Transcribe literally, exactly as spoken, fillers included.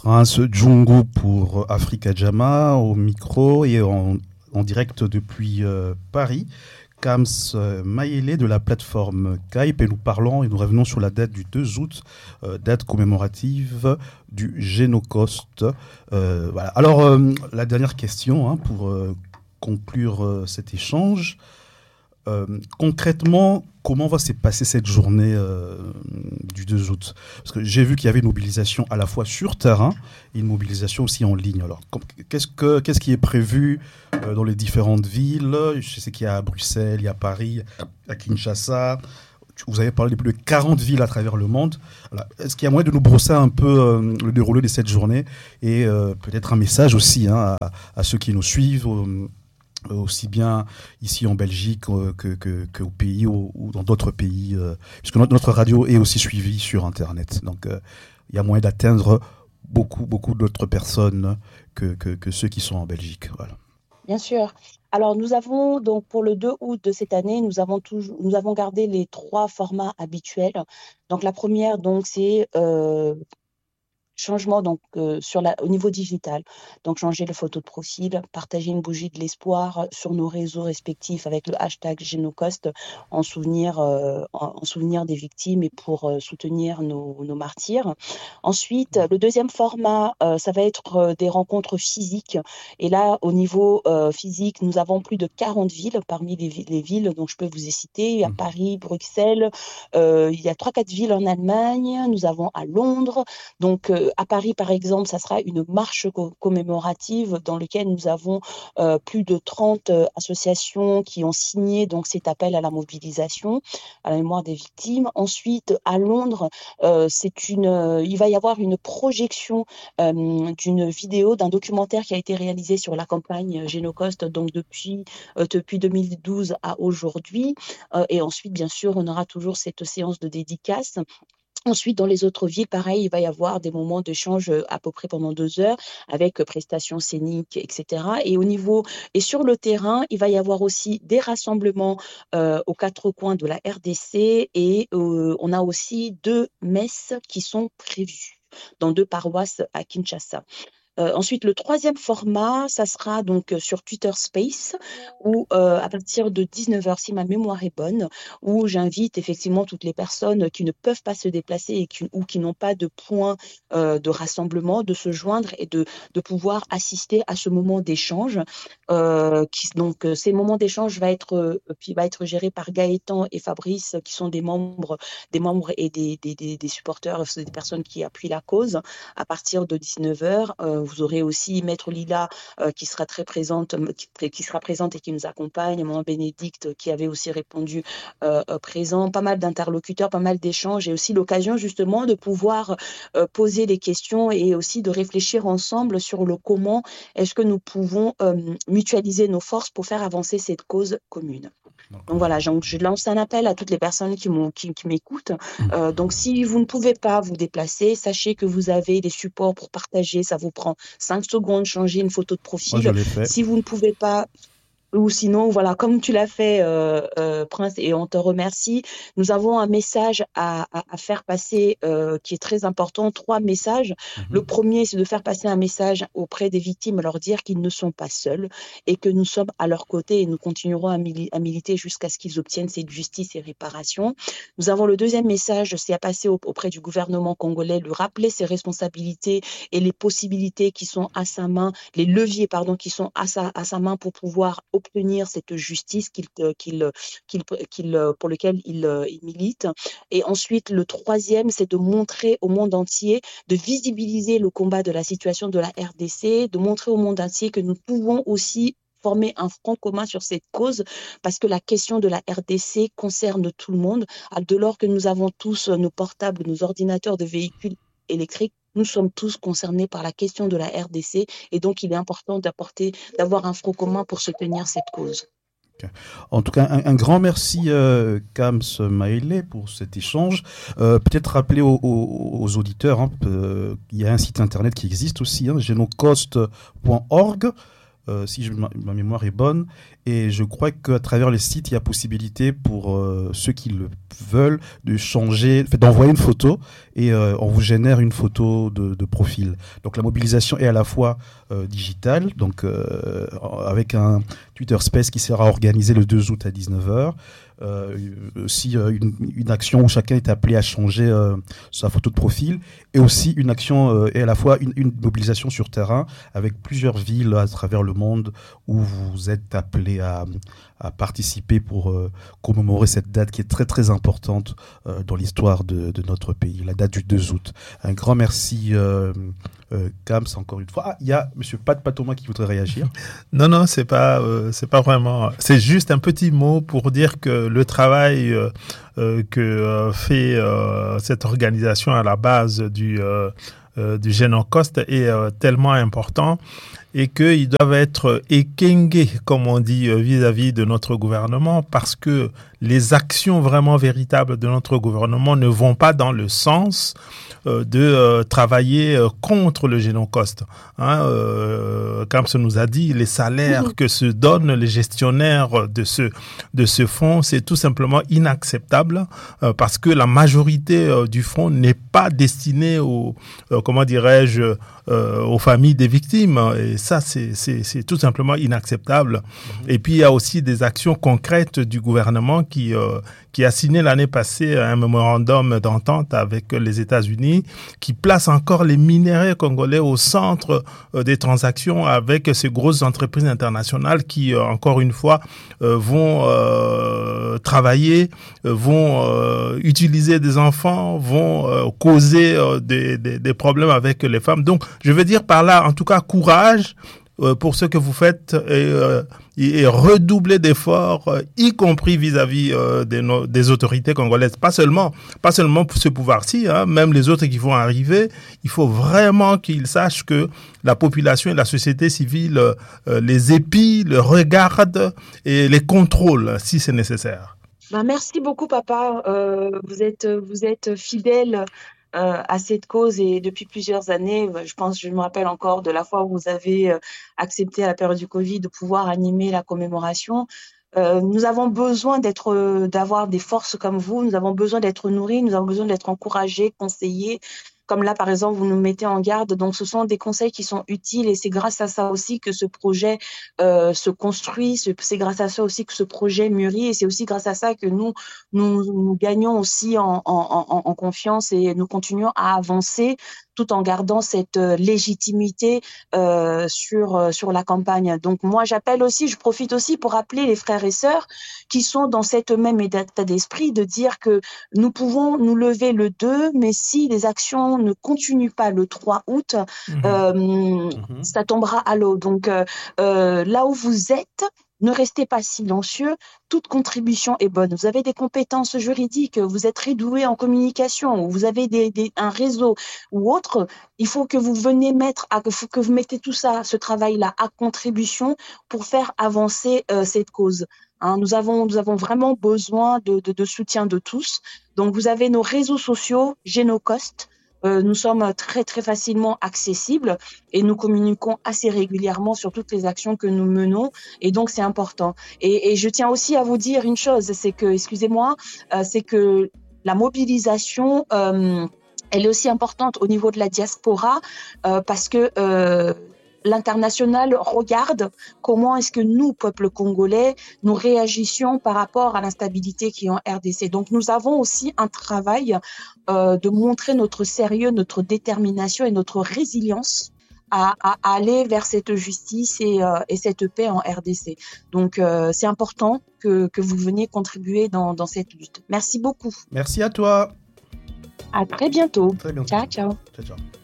Prince Djungu pour Africa Jama au micro et en, en direct depuis euh, Paris. Kams euh, Maïlé de la plateforme Kype et nous parlons et nous revenons sur la date du deux août, euh, date commémorative du Génocoste. Euh, voilà. Alors, euh, la dernière question hein, pour euh, conclure euh, cet échange. Euh, concrètement, comment va se passer cette journée euh, du deux août ? Parce que j'ai vu qu'il y avait une mobilisation à la fois sur terrain et une mobilisation aussi en ligne. Alors, qu'est-ce, que, qu'est-ce qui est prévu euh, dans les différentes villes ? Je sais qu'il y a à Bruxelles, il y a Paris, à Kinshasa. Vous avez parlé de plus de quarante villes à travers le monde. Alors, est-ce qu'il y a moyen de nous brosser un peu euh, le déroulé de cette journée et euh, peut-être un message aussi hein, à, à ceux qui nous suivent euh, aussi bien ici en Belgique euh, que, que, que au pays ou, ou dans d'autres pays, euh, puisque notre, notre radio est aussi suivie sur Internet. Donc, il euh, y a moyen d'atteindre beaucoup, beaucoup d'autres personnes que, que, que ceux qui sont en Belgique. Voilà. Bien sûr. Alors, nous avons, donc, pour le deux août de cette année, nous avons, toujours, nous avons gardé les trois formats habituels. Donc, la première, donc, c'est... Euh, changement donc euh, sur la, au niveau digital, donc changer le photo de profil, partager une bougie de l'espoir sur nos réseaux respectifs avec le hashtag Génocoste en souvenir, euh, en, en souvenir des victimes et pour euh, soutenir nos, nos martyrs. Ensuite, le deuxième format, euh, ça va être euh, des rencontres physiques. Et là, au niveau euh, physique, nous avons plus de quarante villes parmi les, les villes dont je peux vous y citer. Il y a Paris, Bruxelles, euh, il y a trois quatre villes en Allemagne, nous avons à Londres. Donc, euh, à Paris, par exemple, ça sera une marche co- commémorative dans laquelle nous avons euh, plus de trente euh, associations qui ont signé donc, cet appel à la mobilisation, à la mémoire des victimes. Ensuite, à Londres, euh, c'est une, euh, il va y avoir une projection euh, d'une vidéo, d'un documentaire qui a été réalisé sur la campagne Génocoste, donc depuis, euh, depuis deux mille douze à aujourd'hui. Euh, et ensuite, bien sûr, on aura toujours cette séance de dédicace. Ensuite, dans les autres villes, pareil, il va y avoir des moments d'échange à peu près pendant deux heures avec prestations scéniques, et cetera. Et au niveau et sur le terrain, il va y avoir aussi des rassemblements euh, aux quatre coins de la R D C et euh, on a aussi deux messes qui sont prévues dans deux paroisses à Kinshasa. Euh, ensuite, le troisième format, ça sera donc sur Twitter Space, où euh, à partir de dix-neuf heures, si ma mémoire est bonne, où j'invite effectivement toutes les personnes qui ne peuvent pas se déplacer et qui, ou qui n'ont pas de point euh, de rassemblement, de se joindre et de, de pouvoir assister à ce moment d'échange. Euh, qui, donc, ces moments d'échange va être, euh, puis va être gérés par Gaëtan et Fabrice, qui sont des membres, des membres et des, des, des, des supporters, des personnes qui appuient la cause. À partir de dix-neuf heures, euh, vous aurez aussi Maître Lila euh, qui sera très présente, qui, qui sera présente et qui nous accompagne, Maman Bénédicte qui avait aussi répondu euh, présent, pas mal d'interlocuteurs, pas mal d'échanges et aussi l'occasion justement de pouvoir euh, poser des questions et aussi de réfléchir ensemble sur le comment est-ce que nous pouvons euh, mutualiser nos forces pour faire avancer cette cause commune. Donc voilà, donc je lance un appel à toutes les personnes qui, qui, qui m'écoutent. Euh, donc si vous ne pouvez pas vous déplacer, sachez que vous avez des supports pour partager. Ça vous prend cinq secondes, changer une photo de profil. Moi, je l'ai fait. Si vous ne pouvez pas... Ou sinon, voilà, comme tu l'as fait, euh, euh, Prince, et on te remercie, nous avons un message à, à, à faire passer euh, qui est très important, trois messages. Mm-hmm. Le premier, c'est de faire passer un message auprès des victimes, leur dire qu'ils ne sont pas seuls et que nous sommes à leur côté et nous continuerons à, mili- à militer jusqu'à ce qu'ils obtiennent cette justice et réparation. Nous avons le deuxième message, c'est à passer au, auprès du gouvernement congolais, lui rappeler ses responsabilités et les possibilités qui sont à sa main, les leviers, pardon, qui sont à sa, à sa main pour pouvoir obtenir cette justice qu'il, qu'il, qu'il, qu'il, pour lequel il, il milite. Et ensuite, le troisième, c'est de montrer au monde entier, de visibiliser le combat de la situation de la R D C, de montrer au monde entier que nous pouvons aussi former un front commun sur cette cause parce que la question de la R D C concerne tout le monde. Dès lors que nous avons tous nos portables, nos ordinateurs de véhicules électriques, nous sommes tous concernés par la question de la R D C et donc il est important d'apporter, d'avoir un front commun pour soutenir cette cause. Okay. En tout cas, un, un grand merci euh, Kams Maïlé pour cet échange. Euh, peut-être rappeler aux, aux, aux auditeurs, hein, euh, il y a un site internet qui existe aussi, hein, génocoste point org. euh, si je, ma, ma mémoire est bonne. Et je crois qu'à travers le site, il y a possibilité pour euh, ceux qui le veulent de changer, d'envoyer une photo et euh, on vous génère une photo de, de profil. Donc la mobilisation est à la fois euh, digitale, donc euh, avec un Twitter Space qui sera organisé le deux août à dix-neuf heures. Euh, aussi euh, une, une action où chacun est appelé à changer euh, sa photo de profil, et aussi une action euh, et à la fois une, une mobilisation sur terrain avec plusieurs villes à travers le monde où vous êtes appelés à, à participer pour euh, commémorer cette date qui est très très importante euh, dans l'histoire de, de notre pays, la date du deux août. Un grand merci euh, euh, Kams encore une fois. Ah, il y a Monsieur Pat Patoma qui voudrait réagir. Non, non, c'est pas, euh, c'est pas vraiment. C'est juste un petit mot pour dire que le travail euh, euh, que euh, fait euh, cette organisation à la base du euh, euh, du Génocost est euh, tellement important et qu'ils doivent être ékengés, comme on dit, euh, vis-à-vis de notre gouvernement, parce que les actions vraiment véritables de notre gouvernement ne vont pas dans le sens euh, de euh, travailler euh, contre le Génocost. Hein, euh, comme ça nous a dit, les salaires mmh. que se donnent les gestionnaires de ce, de ce fonds, c'est tout simplement inacceptable euh, parce que la majorité euh, du fonds n'est pas destinée aux, euh, comment dirais-je, euh, aux familles des victimes. Et ça, c'est, c'est, c'est tout simplement inacceptable. Mmh. Et puis, il y a aussi des actions concrètes du gouvernement qui, euh, qui a signé l'année passée un mémorandum d'entente avec les États-Unis qui place encore les minéraux congolais au centre euh, des transactions avec ces grosses entreprises internationales qui, euh, encore une fois, euh, vont euh, travailler, euh, vont euh, utiliser des enfants, vont euh, causer euh, des, des, des problèmes avec les femmes. Donc, je veux dire par là, en tout cas, courage pour ce que vous faites et, euh, et redoubler d'efforts, euh, y compris vis-à-vis euh, des, no- des autorités congolaises. Pas seulement, pas seulement pour ce pouvoir-ci, hein, même les autres qui vont arriver, il faut vraiment qu'ils sachent que la population et la société civile euh, les épient, les regardent et les contrôlent si c'est nécessaire. Ben, merci beaucoup, papa. Euh, vous êtes, vous êtes fidèle Euh, à cette cause et depuis plusieurs années, je pense, je me rappelle encore de la fois où vous avez euh, accepté à la période du Covid de pouvoir animer la commémoration. Euh, nous avons besoin d'être, euh, d'avoir des forces comme vous. Nous avons besoin d'être nourris. Nous avons besoin d'être encouragés, conseillés. Comme là, par exemple, vous nous mettez en garde. Donc, ce sont des conseils qui sont utiles et c'est grâce à ça aussi que ce projet euh, se construit. C'est grâce à ça aussi que ce projet mûrit et c'est aussi grâce à ça que nous, nous, nous gagnons aussi en, en, en, en confiance et nous continuons à avancer tout en gardant cette euh, légitimité euh, sur, euh, sur la campagne. Donc, moi, j'appelle aussi, je profite aussi pour appeler les frères et sœurs qui sont dans cette même état d'esprit de dire que nous pouvons nous lever le deux, mais si les actions ne continuent pas le trois août, mmh. Euh, mmh. ça tombera à l'eau. Donc, euh, euh, là où vous êtes, ne restez pas silencieux, toute contribution est bonne. Vous avez des compétences juridiques, vous êtes redoué en communication, vous avez des, des, un réseau ou autre, il faut que vous veniez mettre, à, faut que vous mettez tout ça, ce travail-là à contribution pour faire avancer euh, cette cause. Hein, nous avons, nous avons vraiment besoin de, de, de soutien de tous. Donc, vous avez nos réseaux sociaux, Génocost. Euh, nous sommes très, très facilement accessibles et nous communiquons assez régulièrement sur toutes les actions que nous menons. Et donc, c'est important. Et, et je tiens aussi à vous dire une chose, c'est que, excusez-moi, euh, c'est que la mobilisation, euh, elle est aussi importante au niveau de la diaspora euh, parce que euh, l'international regarde comment est-ce que nous, peuple congolais, nous réagissions par rapport à l'instabilité qui est en R D C. Donc, nous avons aussi un travail euh, de montrer notre sérieux, notre détermination et notre résilience à, à aller vers cette justice et, euh, et cette paix en R D C. Donc, euh, c'est important que, que vous veniez contribuer dans, dans cette lutte. Merci beaucoup. Merci à toi. À très bientôt. Très bientôt. Ciao, ciao. Ciao, ciao.